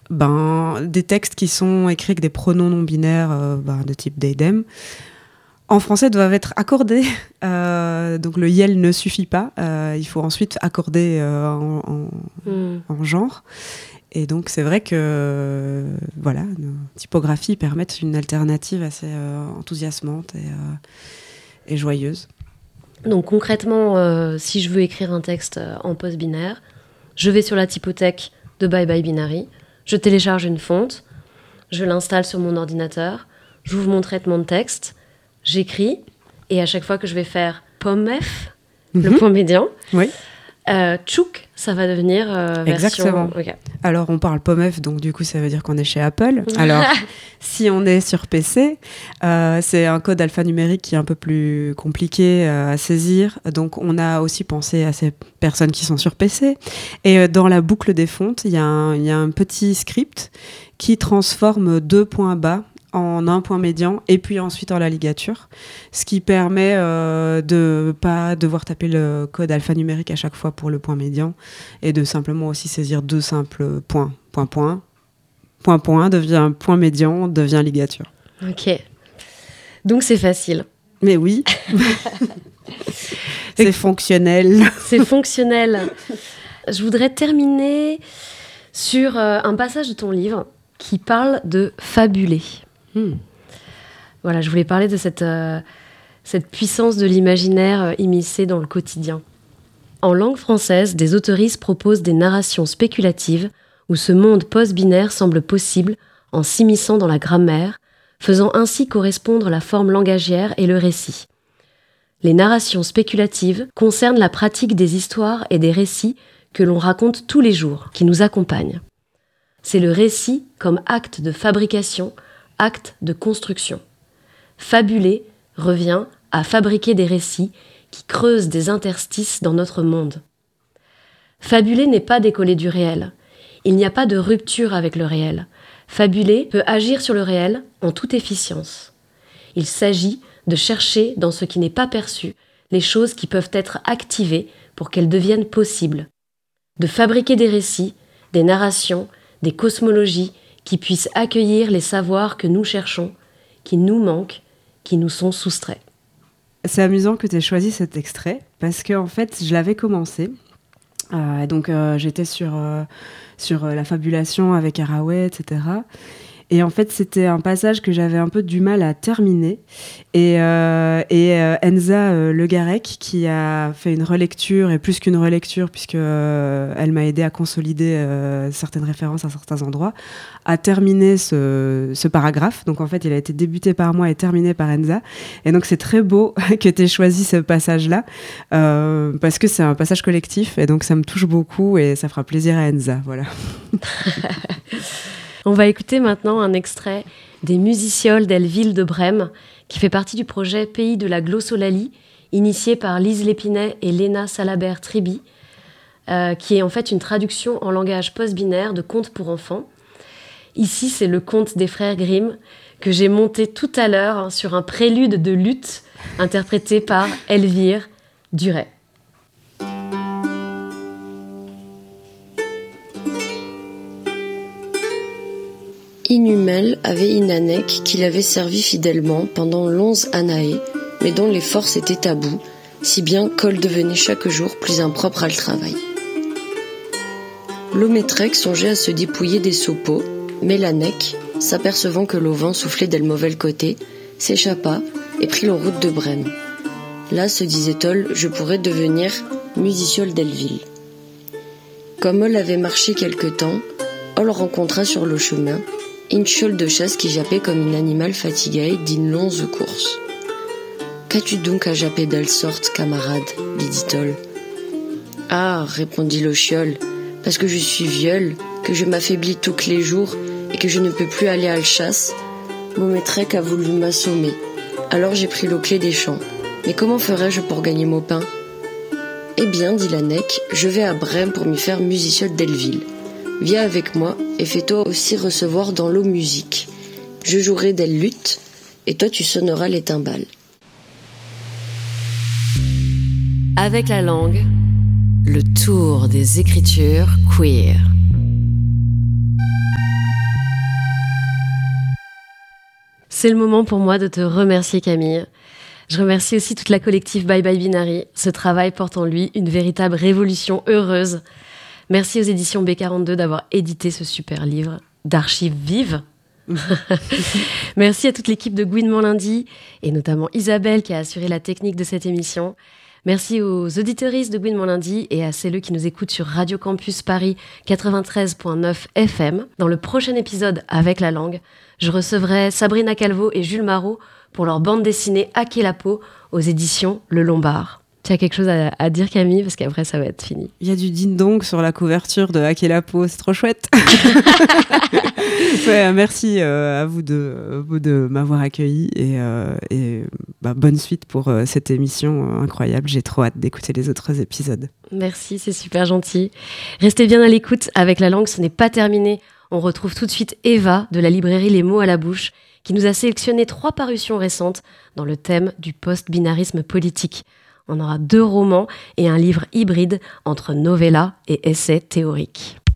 des textes qui sont écrits avec des pronoms non binaires de type they, them, en français doivent être accordés. Donc le yel ne suffit pas. Il faut ensuite accorder en genre. Et donc c'est vrai que nos typographies permettent une alternative assez enthousiasmante et joyeuse. Donc concrètement, si je veux écrire un texte en post-binaire, je vais sur la typothèque de Bye Bye Binary, je télécharge une fonte, je l'installe sur mon ordinateur, j'ouvre mon traitement de texte, j'écris, et à chaque fois que je vais faire POMF, le point médian, oui. Tchouk, ça va devenir version... Exactement. Okay. Alors, on parle POMF, donc du coup, ça veut dire qu'on est chez Apple. Alors, si on est sur PC, c'est un code alphanumérique qui est un peu plus compliqué à saisir. Donc, on a aussi pensé à ces personnes qui sont sur PC. Et dans la boucle des fontes, il y a un petit script qui transforme 2 points bas en un point médian et puis ensuite en la ligature, ce qui permet de pas devoir taper le code alphanumérique à chaque fois pour le point médian et de simplement aussi saisir 2 simples points. Point devient point médian, devient ligature. Ok. Donc c'est facile. Mais oui. C'est fonctionnel. C'est fonctionnel. Je voudrais terminer sur un passage de ton livre qui parle de fabuler. Voilà, je voulais parler de cette puissance de l'imaginaire immiscée dans le quotidien. En langue française, des autoristes proposent des narrations spéculatives où ce monde post-binaire semble possible en s'immisçant dans la grammaire, faisant ainsi correspondre la forme langagière et le récit. Les narrations spéculatives concernent la pratique des histoires et des récits que l'on raconte tous les jours, qui nous accompagnent. C'est le récit comme acte de fabrication, acte de construction. Fabuler revient à fabriquer des récits qui creusent des interstices dans notre monde. Fabuler n'est pas décoller du réel. Il n'y a pas de rupture avec le réel. Fabuler peut agir sur le réel en toute efficience. Il s'agit de chercher dans ce qui n'est pas perçu les choses qui peuvent être activées pour qu'elles deviennent possibles. De fabriquer des récits, des narrations, des cosmologies qui puissent accueillir les savoirs que nous cherchons, qui nous manquent, qui nous sont soustraits. C'est amusant que tu aies choisi cet extrait parce que en fait, je l'avais commencé. J'étais sur la fabulation avec Haraway, etc. Et en fait, c'était un passage que j'avais un peu du mal à terminer. Et Enza Le Garec, qui a fait une relecture, et plus qu'une relecture, puisque elle m'a aidé à consolider certaines références à certains endroits, a terminé ce paragraphe. Donc en fait, il a été débuté par moi et terminé par Enza. Et donc c'est très beau que tu aies choisi ce passage-là, parce que c'est un passage collectif, et donc ça me touche beaucoup, et ça fera plaisir à Enza. Voilà. On va écouter maintenant un extrait des Musicioles d'Elleville de Brême, qui fait partie du projet Pays de la glossolalie, initié par Lise Lépinet et Léna Salabert-Triby, qui est en fait une traduction en langage post-binaire de contes pour enfants. Ici, c'est le conte des frères Grimm, que j'ai monté tout à l'heure sur un prélude de lutte, interprété par Elvire Duret. Inhumel avait Inanek qui l'avait servi fidèlement pendant 11 années, mais dont les forces étaient à bout, si bien qu'Ol devenait chaque jour plus impropre à le travail. L'Ométrec songeait à se dépouiller des sopeaux, mais l'Anek, s'apercevant que l'auvent soufflait d'elle mauvais côté, s'échappa et prit la route de Brême. Là, se disait-Ol, je pourrais devenir musiciole d'Elleville. Comme Ol avait marché quelque temps, Ol rencontra sur le chemin une chiole de chasse qui jappait comme un animal fatigué d'une longue course. « Qu'as-tu donc à japper d'elle sorte, camarade ?» lui dit-Ol. « Ah, répondit le chiole, parce que je suis vieule, que je m'affaiblis tous les jours et que je ne peux plus aller à la chasse. Mométrec a voulu m'assommer. Alors j'ai pris le clé des champs. Mais comment ferais-je pour gagner mon pain ? Eh bien, dit l'Anek, je vais à Brême pour m'y faire musiciole d'Elleville. Viens avec moi et fais-toi aussi recevoir dans l'eau musique. Je jouerai des luttes et toi tu sonneras les timbales. Avec la langue, le tour des écritures queer. C'est le moment pour moi de te remercier, Camille. Je remercie aussi toute la collective Bye Bye Binary. Ce travail porte en lui une véritable révolution heureuse. Merci aux éditions B42 d'avoir édité ce super livre d'archives vives. Merci à toute l'équipe de Gouinement Lundi, et notamment Isabelle qui a assuré la technique de cette émission. Merci aux auditeuristes de Gouinement Lundi et à celles qui nous écoutent sur Radio Campus Paris 93.9 FM. Dans le prochain épisode Avec la langue, je recevrai Sabrina Calvo et Jules Marot pour leur bande dessinée Hacker la peau aux éditions Le Lombard. Tu as quelque chose à dire, Camille, parce qu'après ça va être fini. Il y a du ding-dong sur la couverture de Hacker la peau, c'est trop chouette. Ouais, merci à vous de m'avoir accueilli et bonne suite pour cette émission incroyable. J'ai trop hâte d'écouter les autres épisodes. Merci, c'est super gentil. Restez bien à l'écoute. Avec la langue, ce n'est pas terminé. On retrouve tout de suite Eva de la librairie Les Mots à la bouche qui nous a sélectionné 3 parutions récentes dans le thème du post-binarisme politique. On aura 2 romans et un livre hybride entre novella et essai théorique.